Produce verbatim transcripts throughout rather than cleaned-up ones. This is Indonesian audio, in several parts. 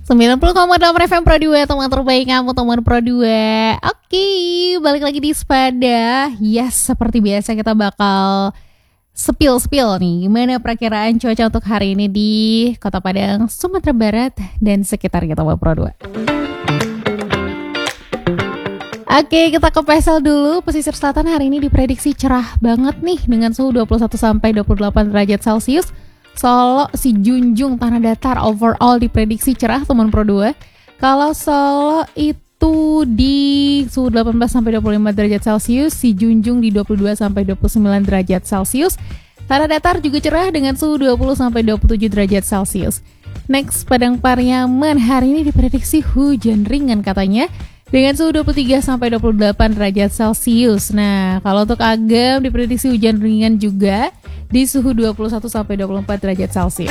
sembilan puluh koma delapan F M Pro dua, teman terbaik kamu, teman Pro dua. Oke, balik lagi di Sepada. Yes, seperti biasa kita bakal spill-spill nih gimana perakiraan cuaca untuk hari ini di Kota Padang, Sumatera Barat, dan sekitarnya, teman Pro dua. Oke, kita ke Pesel dulu. Pesisir selatan hari ini diprediksi cerah banget nih dengan suhu dua puluh satu sampai dua puluh delapan derajat Celcius. Solo, si Junjung, Tanah Datar overall diprediksi cerah, teman Pro dua. Kalau Solo itu di suhu delapan belas sampai dua puluh lima derajat Celcius, si Junjung di dua puluh dua sampai dua puluh sembilan derajat Celcius. Tanah Datar juga cerah dengan suhu dua puluh sampai dua puluh tujuh derajat Celcius. Next, Padang Pariaman hari ini diprediksi hujan ringan katanya dengan suhu dua puluh tiga sampai dua puluh delapan derajat Celcius. Nah, kalau untuk Agam diprediksi hujan ringan juga di suhu dua puluh satu sampai dua puluh empat derajat Celcius.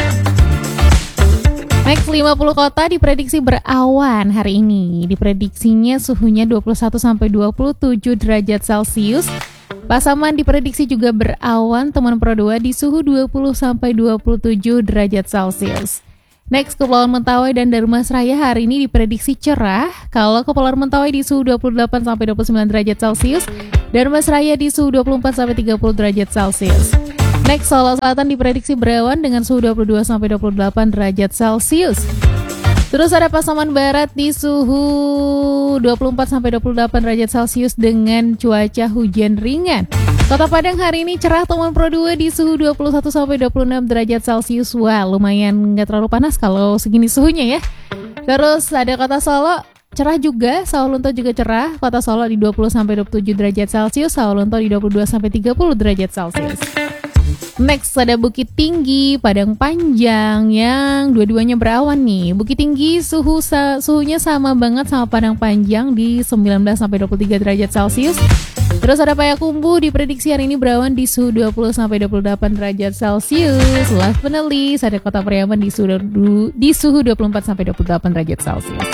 Next, lima puluh kota diprediksi berawan hari ini. Diprediksinya suhunya dua puluh satu sampai dua puluh tujuh derajat Celcius. Pasaman diprediksi juga berawan, teman Pro dua, di suhu dua puluh sampai dua puluh tujuh derajat Celcius. Next, Kepulauan Mentawai dan Darmasraya hari ini diprediksi cerah. Kalau Kepulauan Mentawai di suhu dua puluh delapan sampai dua puluh sembilan derajat Celcius, Darmasraya di suhu dua puluh empat sampai tiga puluh derajat Celcius. Next, Solo Selatan diprediksi berawan dengan suhu dua puluh dua sampai dua puluh delapan derajat Celcius. Terus ada Pasaman Barat di suhu dua puluh empat sampai dua puluh delapan derajat Celcius dengan cuaca hujan ringan. Kota Padang hari ini cerah, teman Pro dua, di suhu dua puluh satu sampai dua puluh enam derajat Celcius. Wah, lumayan gak terlalu panas kalau segini suhunya ya. Terus ada Kota Solo, cerah juga. Sawalunto juga cerah. Kota Solo di dua puluh sampai dua puluh tujuh derajat Celcius. Sawalunto di dua puluh dua sampai tiga puluh derajat Celcius. Next, ada Bukit Tinggi, Padang Panjang yang dua-duanya berawan nih. Bukit Tinggi suhu suhunya sama banget sama Padang Panjang di sembilan belas sampai dua puluh tiga derajat Celcius. Terus ada Payakumbuh, diprediksi hari ini berawan di suhu dua puluh sampai dua puluh delapan derajat Celcius. Last but not least, ada Kota Pariaman di suhu di suhu dua puluh empat sampai dua puluh delapan derajat Celcius.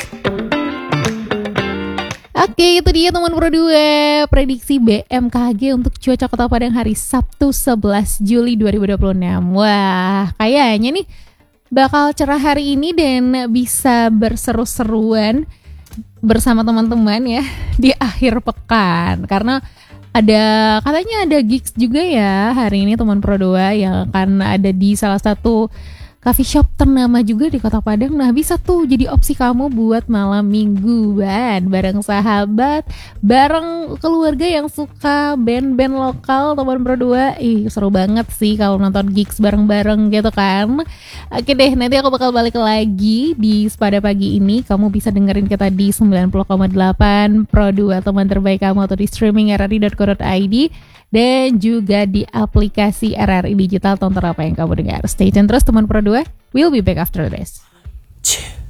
Oke, itu dia teman Pro dua, prediksi B M K G untuk cuaca Kota Padang hari Sabtu sebelas Juli dua ribu dua puluh enam. Wah, kayaknya nih bakal cerah hari ini dan bisa berseru-seruan bersama teman-teman ya di akhir pekan. Karena ada, katanya ada gigs juga ya hari ini teman Pro dua yang akan ada di salah satu coffee shop ternama juga di Kota Padang. Nah, bisa tuh jadi opsi kamu buat malam mingguan bareng sahabat, bareng keluarga yang suka band-band lokal, teman Pro dua. Ih, seru banget sih kalau nonton gigs bareng-bareng gitu kan. Oke deh, nanti aku bakal balik lagi di Sepada pagi ini. Kamu bisa dengerin kita di sembilan puluh koma delapan Pro dua, teman terbaik kamu, atau di streaming r r i dot co dot i d dan juga di aplikasi R R I Digital. Tonton apa yang kamu dengar. Stay tune terus teman Pro dua. We'll be back after this.